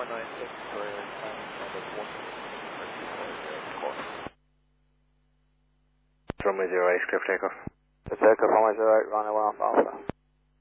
Runway 08, clear for takeoff. The takeoff runway 08, runway 1 Alpha.